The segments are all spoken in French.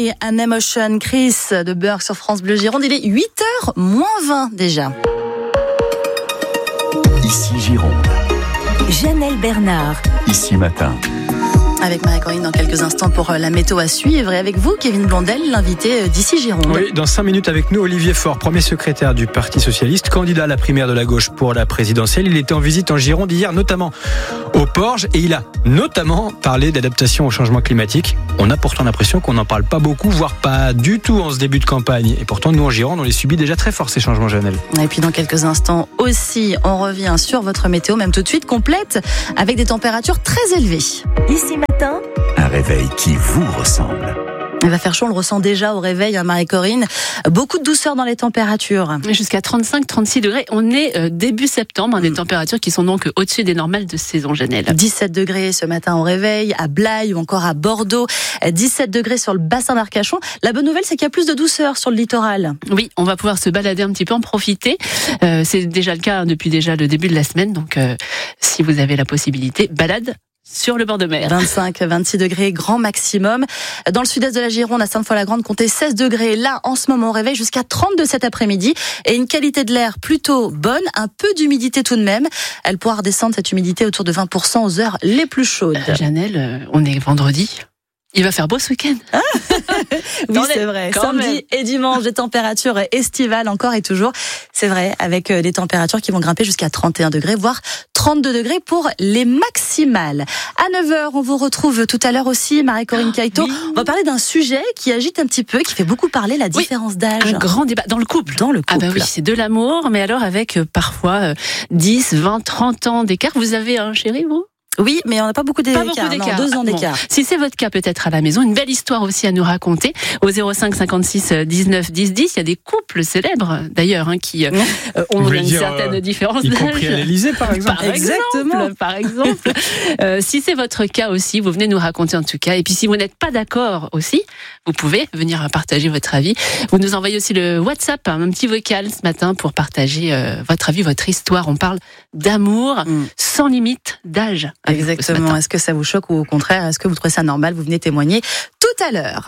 Away, an Emotion, Chris de Burke sur France Bleu Gironde. Il est 8h moins 20 déjà. Ici Gironde. Janelle Bernard. Ici Matin. Avec Marie-Corinne dans quelques instants pour la météo à suivre. Et avec vous, Kevin Blondel, l'invité d'Ici Gironde. Oui, dans 5 minutes avec nous, Olivier Faure, premier secrétaire du Parti Socialiste, candidat à la primaire de la gauche pour la présidentielle. Il était en visite en Gironde hier, notamment au Porge, et il a notamment parlé d'adaptation au changement climatique. On a pourtant l'impression qu'on n'en parle pas beaucoup, voire pas du tout en ce début de campagne. Et pourtant, nous en Gironde, on les subit déjà très fort, ces changements, Janelle. Et puis dans quelques instants aussi, on revient sur votre météo, même tout de suite complète, avec des températures très élevées. Ici Matin. Un réveil qui vous ressemble. Il va faire chaud, on le ressent déjà au réveil, Marie-Corinne. Beaucoup de douceur dans les températures. Jusqu'à 35-36 degrés. On est début septembre, des températures qui sont donc au-dessus des normales de saison, Janelle. 17 degrés ce matin au réveil, à Blaye ou encore à Bordeaux. 17 degrés sur le bassin d'Arcachon. La bonne nouvelle, c'est qu'il y a plus de douceur sur le littoral. Oui, on va pouvoir se balader un petit peu, en profiter. C'est déjà le cas depuis déjà le début de la semaine. Donc, si vous avez la possibilité, balade sur le bord de mer. 25-26 degrés, grand maximum. Dans le sud-est de la Gironde, à Sainte-Foy-la-Grande, comptez 16 degrés. Là, en ce moment, on réveille jusqu'à 32 cet après-midi. Et une qualité de l'air plutôt bonne. Un peu d'humidité tout de même. Elle pourra redescendre, cette humidité, autour de 20% aux heures les plus chaudes. Janelle, on est vendredi. Il va faire beau ce week-end. Oui, c'est vrai. Samedi et dimanche, des températures estivales encore et toujours. C'est vrai, avec des températures qui vont grimper jusqu'à 31 degrés, voire 32 degrés pour les maximales. À 9h, on vous retrouve tout à l'heure aussi, Marie-Corinne Caïto. Oui. On va parler d'un sujet qui agite un petit peu, qui fait beaucoup parler, la différence d'âge. Un grand débat dans le couple. Dans le couple. Ah bah oui, c'est de l'amour, mais alors avec parfois 10, 20, 30 ans d'écart. Vous avez un chéri, vous ? Oui, mais on n'a pas beaucoup d'écart. Non, 2 ans d'écart. Bon. Si c'est votre cas, peut-être à la maison, une belle histoire aussi à nous raconter. Au 05 56 19 10 10, il y a des couples célèbres, d'ailleurs, qui ont une certaine différence d'âge. Y compris à l'Élysée, par exemple. Par exemple. Si c'est votre cas aussi, vous venez nous raconter en tout cas. Et puis si vous n'êtes pas d'accord aussi, vous pouvez venir partager votre avis. Vous nous envoyez aussi le WhatsApp, un petit vocal ce matin pour partager votre avis, votre histoire. On parle d'amour sans limite d'âge. Exactement. Est-ce que ça vous choque ou au contraire, est-ce que vous trouvez ça normal ? Vous venez témoigner tout à l'heure.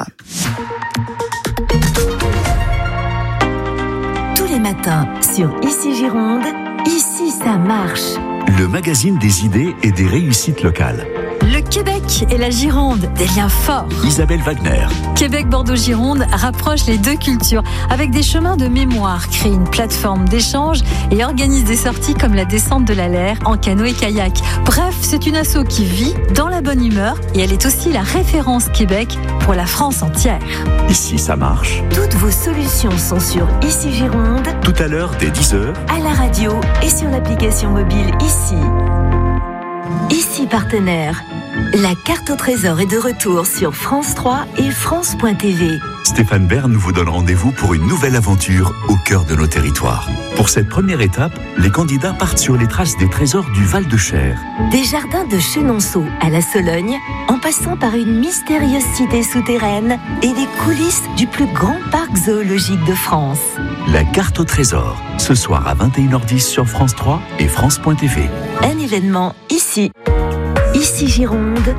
Tous les matins sur Ici Gironde, ici ça marche. Le magazine des idées et des réussites locales. Le Québec et la Gironde, des liens forts. Isabelle Wagner. Québec-Bordeaux-Gironde rapproche les deux cultures avec des chemins de mémoire, crée une plateforme d'échange et organise des sorties comme la descente de la Laire en canoë kayak. Bref, c'est une asso qui vit dans la bonne humeur et elle est aussi la référence Québec pour la France entière. Ici, ça marche. Toutes vos solutions sont sur Ici Gironde. Tout à l'heure, dès 10h. À la radio et sur l'application mobile Ici. Ici partenaire. La carte au trésor est de retour sur France 3 et France.tv. Stéphane Bern vous donne rendez-vous pour une nouvelle aventure au cœur de nos territoires. Pour cette première étape, les candidats partent sur les traces des trésors du Val-de-Cher. Des jardins de Chenonceau à la Sologne, en passant par une mystérieuse cité souterraine et les coulisses du plus grand parc zoologique de France. La carte au trésor, ce soir à 21h10 sur France 3 et France.tv. Un événement ici. Ici Gironde.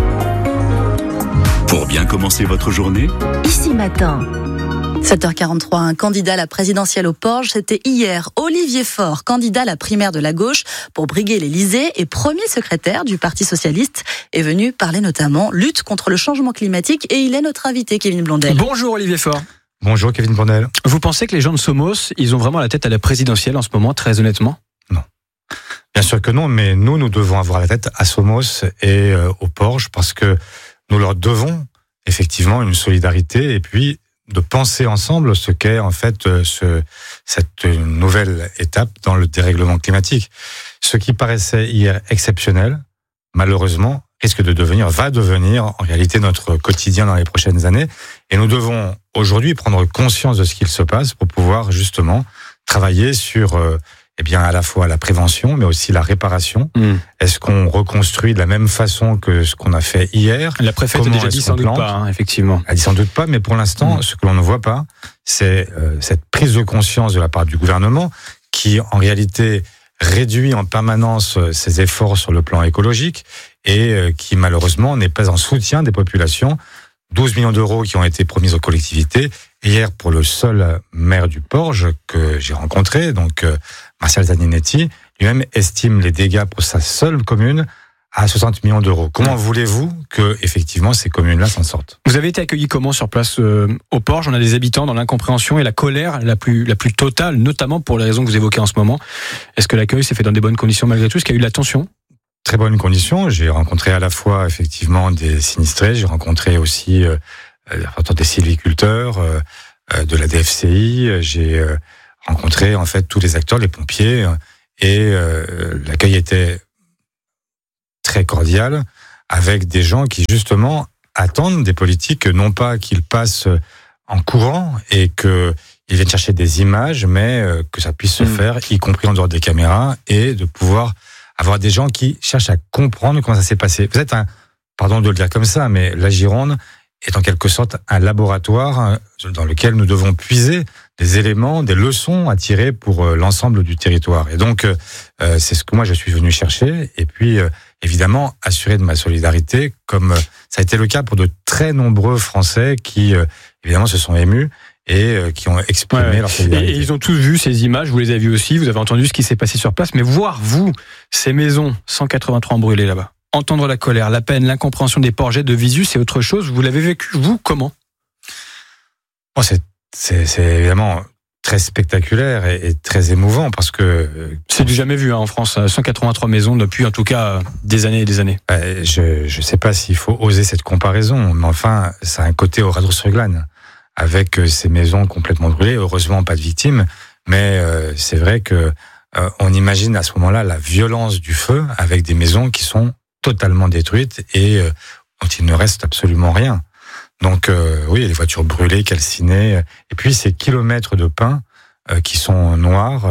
Pour bien commencer votre journée, Ici Matin. 7h43, un candidat à la présidentielle au Porge, c'était hier. Olivier Faure, candidat à la primaire de la gauche pour briguer l'Élysée et premier secrétaire du Parti Socialiste, est venu parler notamment lutte contre le changement climatique et il est notre invité, Kevin Blondel. Bonjour Olivier Faure. Bonjour Kevin Blondel. Vous pensez que les gens de Somos, ils ont vraiment la tête à la présidentielle en ce moment, très honnêtement ? Non. Bien sûr que non, mais nous devons avoir la tête à Somos et au Porge parce que nous leur devons effectivement une solidarité et puis de penser ensemble ce qu'est en fait cette nouvelle étape dans le dérèglement climatique. Ce qui paraissait hier exceptionnel, malheureusement, va devenir en réalité notre quotidien dans les prochaines années. Et nous devons aujourd'hui prendre conscience de ce qu'il se passe pour pouvoir justement travailler sur à la fois la prévention, mais aussi la réparation. Est-ce qu'on reconstruit de la même façon que ce qu'on a fait hier ? La préfète a déjà dit sans doute pas, effectivement. Elle a dit sans doute pas, mais pour l'instant, ce que l'on ne voit pas, c'est cette prise de conscience de la part du gouvernement qui, en réalité, réduit en permanence ses efforts sur le plan écologique et qui, malheureusement, n'est pas en soutien des populations 12 millions d'euros qui ont été promis aux collectivités. Et hier, pour le seul maire du Porge que j'ai rencontré, donc Martial Zaninetti, lui-même estime les dégâts pour sa seule commune à 60 millions d'euros. Comment voulez-vous que, effectivement, ces communes-là s'en sortent ? Vous avez été accueillis comment sur place au Porge ? On a des habitants dans l'incompréhension et la colère la plus totale, notamment pour les raisons que vous évoquez en ce moment. Est-ce que l'accueil s'est fait dans des bonnes conditions malgré tout ? Est-ce qu'il y a eu de l'attention ? Très bonnes conditions. J'ai rencontré à la fois, effectivement, des sinistrés. J'ai rencontré aussi des sylviculteurs, de la DFCI. J'ai rencontré, en fait, tous les acteurs, les pompiers. Et l'accueil était très cordial, avec des gens qui justement attendent des politiques, non pas qu'ils passent en courant et qu'ils viennent chercher des images, mais que ça puisse se faire, y compris en dehors des caméras, et de pouvoir avoir des gens qui cherchent à comprendre comment ça s'est passé. Vous êtes pardon de le dire comme ça, mais la Gironde est en quelque sorte un laboratoire dans lequel nous devons puiser des éléments, des leçons à tirer pour l'ensemble du territoire. Et donc, c'est ce que moi je suis venu chercher. Et puis, évidemment, assurer de ma solidarité, comme ça a été le cas pour de très nombreux Français qui, évidemment, se sont émus et qui ont exprimé leur solidarité. Et ils ont tous vu ces images, vous les avez vues aussi, vous avez entendu ce qui s'est passé sur place, mais voir, vous, ces maisons, 183 brûlées là-bas, entendre la colère, la peine, l'incompréhension des Porgais de visu, c'est autre chose. Vous l'avez vécu, vous, comment ? Bon, c'est évidemment très spectaculaire et très émouvant parce que... C'est du jamais vu en France, 183 maisons depuis en tout cas des années et des années. Je sais pas s'il faut oser cette comparaison, mais enfin, ça a un côté au Radour-sur-Glane, avec ces maisons complètement brûlées, heureusement pas de victimes, mais c'est vrai que on imagine à ce moment-là la violence du feu avec des maisons qui sont totalement détruites et dont il ne reste absolument rien. Donc oui, les voitures brûlées, calcinées, et puis ces kilomètres de pins qui sont noirs,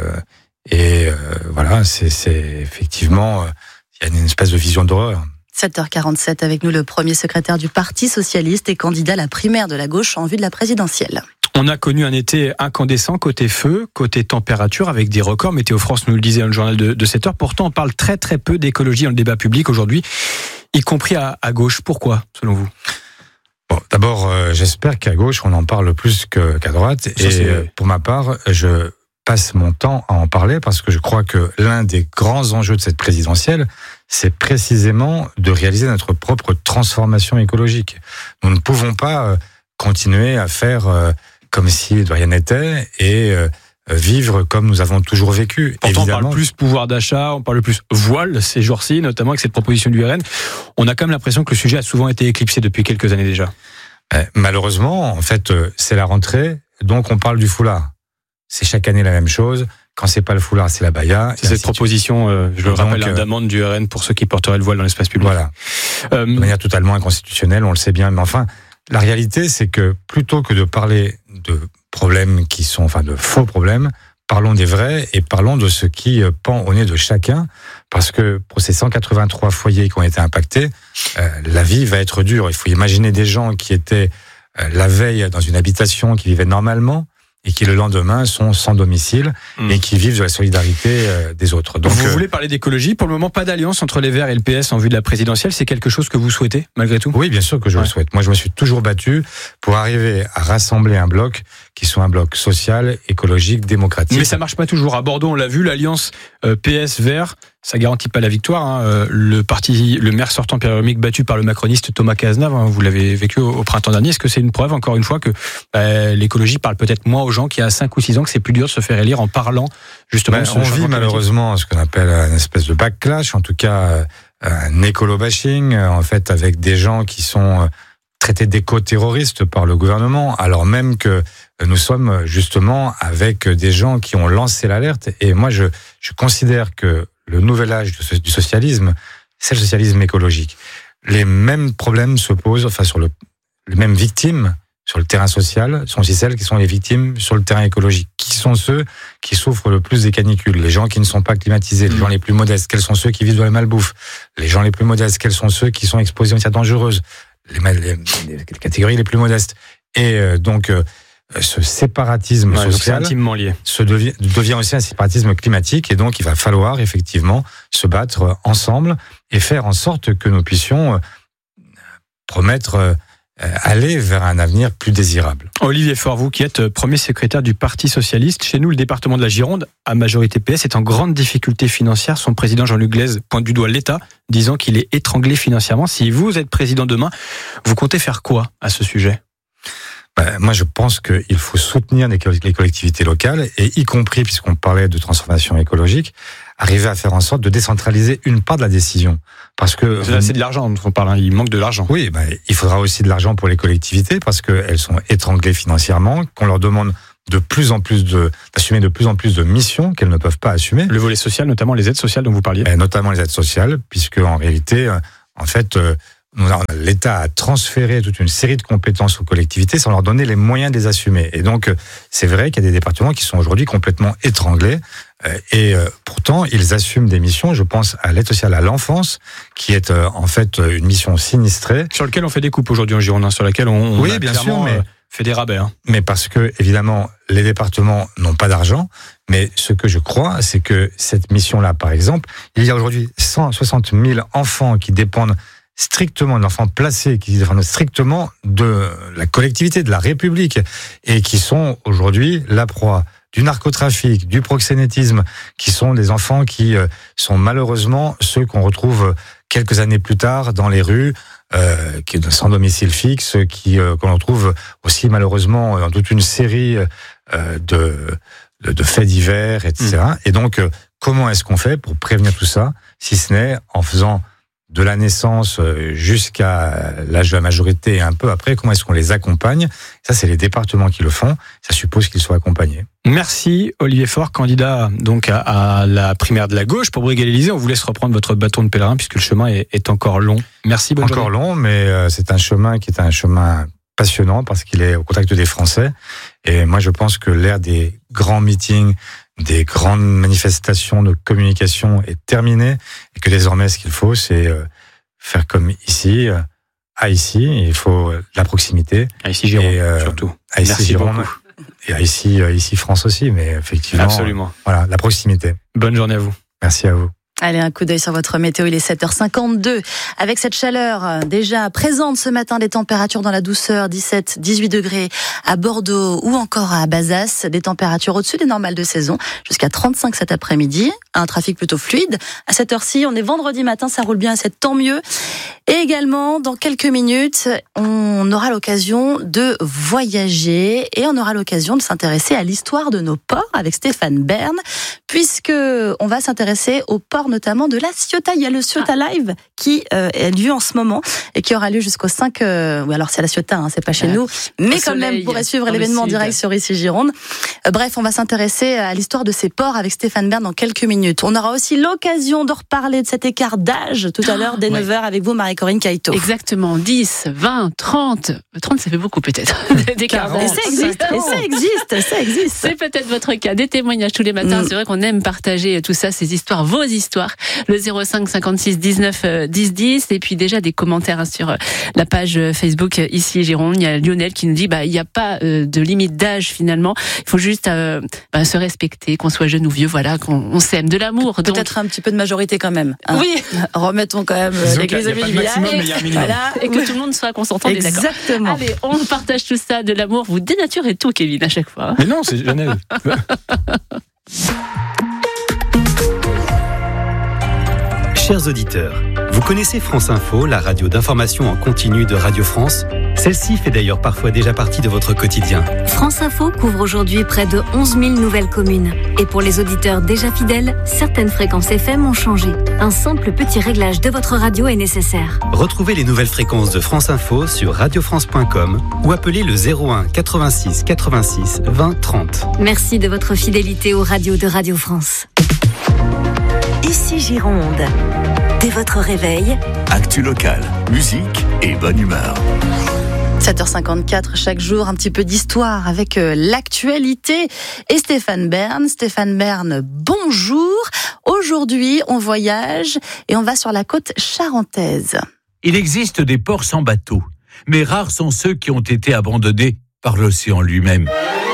et voilà, c'est effectivement, il y a une espèce de vision d'horreur. 7h47 avec nous le premier secrétaire du Parti Socialiste et candidat à la primaire de la gauche en vue de la présidentielle. On a connu un été incandescent côté feu, côté température, avec des records. Météo France nous le disait dans le journal de 7h. Pourtant, on parle très très peu d'écologie dans le débat public aujourd'hui, y compris à gauche. Pourquoi, selon vous ? Bon, d'abord, j'espère qu'à gauche, on en parle plus qu'à droite. Pour ma part, je passe mon temps à en parler parce que je crois que l'un des grands enjeux de cette présidentielle, c'est précisément de réaliser notre propre transformation écologique. Nous ne pouvons pas continuer à faire comme si de rien n'était et vivre comme nous avons toujours vécu. Pourtant, évidemment, on parle plus pouvoir d'achat, on parle plus voile ces jours-ci, notamment avec cette proposition du RN. On a quand même l'impression que le sujet a souvent été éclipsé depuis quelques années déjà. Malheureusement, en fait, c'est la rentrée, donc on parle du foulard. C'est chaque année la même chose. Quand c'est pas le foulard, c'est la baya. C'est cette proposition, je le rappelle, d'amende du RN pour ceux qui porteraient le voile dans l'espace public. Voilà. De manière totalement inconstitutionnelle, on le sait bien. Mais enfin, la réalité, c'est que plutôt que de parler de problèmes qui sont, enfin, de faux problèmes, parlons des vrais et parlons de ce qui pend au nez de chacun. Parce que pour ces 183 foyers qui ont été impactés, la vie va être dure. Il faut imaginer des gens qui étaient la veille dans une habitation, qui vivaient normalement, et qui le lendemain sont sans domicile et qui vivent de la solidarité des autres. Donc, vous voulez parler d'écologie ? Pour le moment, pas d'alliance entre les Verts et le PS en vue de la présidentielle. C'est quelque chose que vous souhaitez, malgré tout ? Oui, bien sûr que je le souhaite. Moi, je me suis toujours battu pour arriver à rassembler un bloc qui soit un bloc social, écologique, démocratique. Mais ça marche pas toujours. À Bordeaux, on l'a vu, l'alliance PS-Vert, ça garantit pas la victoire. Le maire sortant Pierre Hermic battu par le macroniste Thomas Cazenave, vous l'avez vécu au printemps dernier. Est-ce que c'est une preuve, encore une fois, que l'écologie parle peut-être moins aux gens qui a 5 ou 6 ans, que c'est plus dur de se faire élire en parlant justement de ce on vit malheureusement ce qu'on appelle une espèce de backlash, en tout cas un écolo-bashing, en fait, avec des gens qui sont traités d'éco-terroristes par le gouvernement, alors même que nous sommes justement avec des gens qui ont lancé l'alerte. Et moi, je considère que le nouvel âge du socialisme, c'est le socialisme écologique. Les mêmes problèmes se posent, enfin, les mêmes victimes sur le terrain social sont aussi celles qui sont les victimes sur le terrain écologique. Qui sont ceux qui souffrent le plus des canicules ? Les gens qui ne sont pas climatisés, les gens les plus modestes. Quels sont ceux qui vivent dans la malbouffe ? Les gens les plus modestes. Quels sont ceux qui sont exposés aux matières dangereuses ? Les catégories les plus modestes. Et donc, ce séparatisme social intimement lié. Devient aussi un séparatisme climatique. Et donc, il va falloir effectivement se battre ensemble et faire en sorte que nous puissions promettre aller vers un avenir plus désirable. Olivier Faure, vous qui êtes premier secrétaire du Parti Socialiste, chez nous, le département de la Gironde, à majorité PS, est en grande difficulté financière. Son président Jean-Luc Glaise pointe du doigt l'État, disant qu'il est étranglé financièrement. Si vous êtes président demain, vous comptez faire quoi à ce sujet ? Moi, je pense qu'il faut soutenir les collectivités locales, et y compris, puisqu'on parlait de transformation écologique, arriver à faire en sorte de décentraliser une part de la décision. Parce que c'est de l'argent dont on parle, il manque de l'argent. Oui, il faudra aussi de l'argent pour les collectivités, parce qu'elles sont étranglées financièrement, qu'on leur demande d'assumer de plus en plus de missions qu'elles ne peuvent pas assumer. Le volet social, notamment les aides sociales dont vous parliez. Notamment les aides sociales, puisque en réalité, l'État a transféré toute une série de compétences aux collectivités sans leur donner les moyens de les assumer. Et donc, c'est vrai qu'il y a des départements qui sont aujourd'hui complètement étranglés. Et pourtant, ils assument des missions. Je pense à l'aide sociale à l'enfance, qui est en fait une mission sinistrée. Sur laquelle on fait des coupes aujourd'hui en Gironde, sur laquelle on oui, bien sûr, mais fait des rabais. Mais parce que, évidemment, les départements n'ont pas d'argent. Mais ce que je crois, c'est que cette mission-là, par exemple, il y a aujourd'hui 160 000 enfants qui dépendent strictement d'enfants placés, qui dépendent strictement de la collectivité, de la République, et qui sont aujourd'hui la proie du narcotrafic, du proxénétisme, qui sont des enfants qui sont malheureusement ceux qu'on retrouve quelques années plus tard dans les rues, sans domicile fixe, qu'on retrouve aussi malheureusement dans toute une série de faits divers, etc. Et donc, comment est-ce qu'on fait pour prévenir tout ça, si ce n'est en faisant de la naissance jusqu'à l'âge de la majorité et un peu après, comment est-ce qu'on les accompagne ? Ça, c'est les départements qui le font. Ça suppose qu'ils soient accompagnés. Merci Olivier Faure, candidat donc à la primaire de la gauche pour briguer l'Élysée. On vous laisse reprendre votre bâton de pèlerin puisque le chemin est encore long. Merci, bonne journée. Encore long, mais c'est un chemin qui est un chemin passionnant parce qu'il est au contact des Français. Et moi, je pense que l'ère des grands meetings, des grandes manifestations de communication est terminée et que désormais, ce qu'il faut, c'est faire comme ici, à ici. Il faut la proximité. À ici Gironde, surtout. À ici Merci Gironde. beaucoup. Et à ici France aussi, mais effectivement. Absolument. Voilà, la proximité. Bonne journée à vous. Merci à vous. Allez, un coup d'œil sur votre météo, il est 7h52. Avec cette chaleur déjà présente ce matin, des températures dans la douceur, 17-18 degrés à Bordeaux ou encore à Bazas, des températures au-dessus des normales de saison, jusqu'à 35 cet après-midi, un trafic plutôt fluide. À cette heure-ci, on est vendredi matin, ça roule bien, c'est tant mieux. Et également, dans quelques minutes, on aura l'occasion de voyager et on aura l'occasion de s'intéresser à l'histoire de nos ports avec Stéphane Bern, puisque on va s'intéresser aux ports notamment de la Ciotat. Il y a le Ciotat Live qui a lieu en ce moment et qui aura lieu jusqu'au 5... oui, alors c'est à la Ciotat, hein, c'est pas chez nous, mais quand même, vous pourrez suivre l'événement en direct sur ici Gironde. Bref, on va s'intéresser à l'histoire de ces ports avec Stéphane Bern dans quelques minutes. On aura aussi l'occasion de reparler de cet écart d'âge tout à l'heure dès 9h avec vous, Marie-Corinne Caïto. Exactement, 10, 20, 30... 30, ça fait beaucoup peut-être. d'écart d'âge. Et ça existe. C'est peut-être votre cas. Des témoignages tous les matins. C'est vrai qu'on aime partager tout ça, ces histoires, vos histoires. Le 05 56 19 10 10. Et puis déjà des commentaires sur la page Facebook ici Gironde. Il y a Lionel qui nous dit il n'y a pas de limite d'âge finalement. Il faut juste se respecter, qu'on soit jeune ou vieux, voilà, qu'on s'aime, de l'amour. Peut-être donc un petit peu de majorité quand même. Hein. Oui. Remettons quand même l'église au milieu du village. Voilà, et que tout le monde soit consentant. Exactement. Allez, on partage tout ça, de l'amour. Vous dénaturez tout, Kevin, à chaque fois. Mais non, c'est Lionel. Chers auditeurs, vous connaissez France Info, la radio d'information en continu de Radio France ? Celle-ci fait d'ailleurs parfois déjà partie de votre quotidien. France Info couvre aujourd'hui près de 11 000 nouvelles communes. Et pour les auditeurs déjà fidèles, certaines fréquences FM ont changé. Un simple petit réglage de votre radio est nécessaire. Retrouvez les nouvelles fréquences de France Info sur radiofrance.com ou appelez le 01 86 86 20 30. Merci de votre fidélité aux radios de Radio France. Ici Gironde. Dès votre réveil, actu locale, musique et bonne humeur. 7h54, chaque jour, un petit peu d'histoire avec l'actualité et Stéphane Bern. Stéphane Bern, bonjour. Aujourd'hui, on voyage et on va sur la côte charentaise. Il existe des ports sans bateau, mais rares sont ceux qui ont été abandonnés par l'océan lui-même.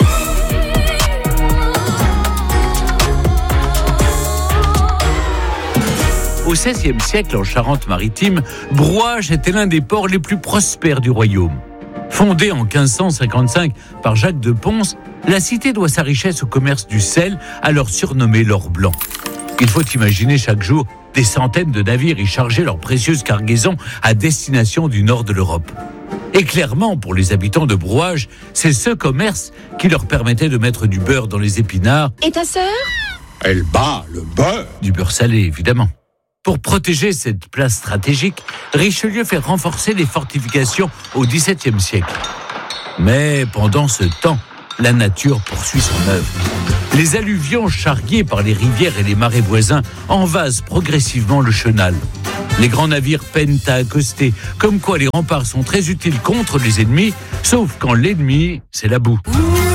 Au XVIe siècle, en Charente-Maritime, Brouage était l'un des ports les plus prospères du royaume. Fondée en 1555 par Jacques de Pons, la cité doit sa richesse au commerce du sel, alors surnommé l'or blanc. Il faut imaginer chaque jour des centaines de navires y charger leurs précieuses cargaisons à destination du nord de l'Europe. Et clairement, pour les habitants de Brouage, c'est ce commerce qui leur permettait de mettre du beurre dans les épinards. Et ta sœur ? Elle bat le beurre. Du beurre salé, évidemment. Pour protéger cette place stratégique, Richelieu fait renforcer les fortifications au XVIIe siècle. Mais pendant ce temps, la nature poursuit son œuvre. Les alluvions charriées par les rivières et les marais voisins envasent progressivement le chenal. Les grands navires peinent à accoster, comme quoi les remparts sont très utiles contre les ennemis, sauf quand l'ennemi, c'est la boue.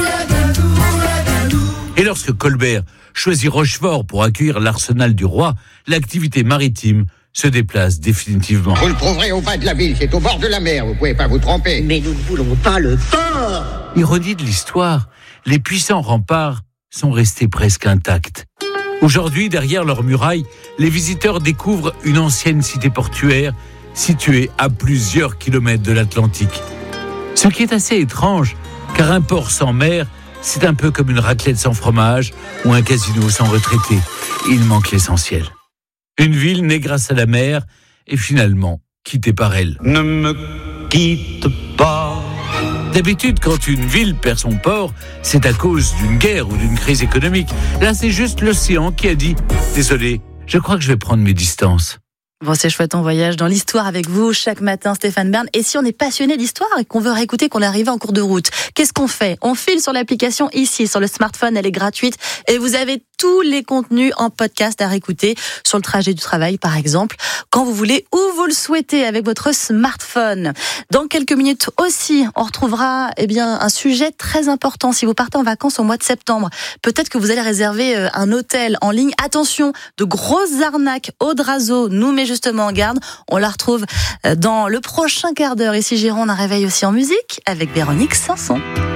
Et lorsque Colbert choisit Rochefort pour accueillir l'arsenal du roi, l'activité maritime se déplace définitivement. Vous le trouverez au bas de la ville, c'est au bord de la mer, vous pouvez pas vous tromper. Mais nous ne voulons pas le port. Ironie de l'histoire, les puissants remparts sont restés presque intacts. Aujourd'hui, derrière leurs murailles, les visiteurs découvrent une ancienne cité portuaire située à plusieurs kilomètres de l'Atlantique. Ce qui est assez étrange, car un port sans mer, c'est un peu comme une raclette sans fromage ou un casino sans retraité. Il manque l'essentiel. Une ville née grâce à la mer et finalement quittée par elle. Ne me quitte pas. D'habitude, quand une ville perd son port, c'est à cause d'une guerre ou d'une crise économique. Là, c'est juste l'océan qui a dit « Désolé, je crois que je vais prendre mes distances ». Bon, c'est chouette, on voyage dans l'histoire avec vous chaque matin, Stéphane Bern. Et si on est passionné d'histoire et qu'on veut réécouter, qu'on est arrivé en cours de route, qu'est-ce qu'on fait ? On file sur l'application ici, sur le smartphone, elle est gratuite et vous avez tous les contenus en podcast à réécouter sur le trajet du travail, par exemple, quand vous voulez, où vous le souhaitez avec votre smartphone. Dans quelques minutes aussi, on retrouvera un sujet très important. Si vous partez en vacances au mois de septembre, peut-être que vous allez réserver un hôtel en ligne. Attention, de grosses arnaques. Audrazo nous met justement en garde. On la retrouve dans le prochain quart d'heure. Ici Gironde, un réveil aussi en musique avec Véronique Sanson.